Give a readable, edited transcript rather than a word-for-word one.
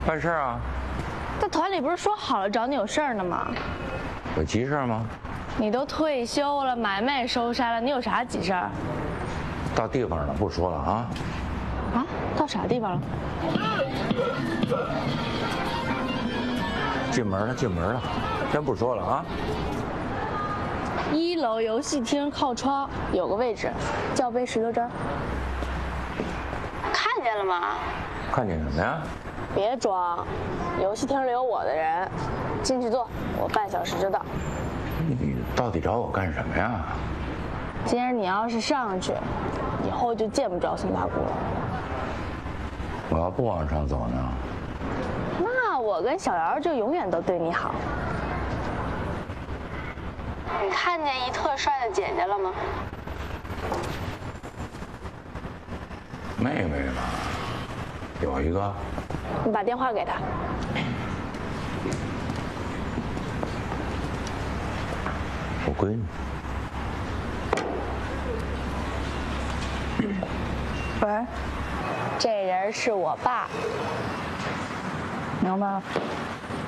办事啊。 在团里不是说好了找你有事儿呢吗？ 有急事吗？ 你都退休了，买卖收山了，你有啥急事儿？ 到地方了，不说了啊。 啊？到啥地方了？ 进门了，进门了，先不说了啊。 1楼游戏厅靠窗有个位置，叫杯石榴汁。看见了吗？ 看见什么呀？ 别装，游戏厅里有我的人，进去坐，我半小时就到。 你到底找我干什么呀？ 今儿你要是上去，以后就见不着宋大姑了。 我要不往上走呢？ 那我跟小姚就永远都对你好。你看见一特帅的姐姐了吗？ 妹妹嘛，有一个。 你把电话给她。 我闺女。 喂，这人是我爸。明白了。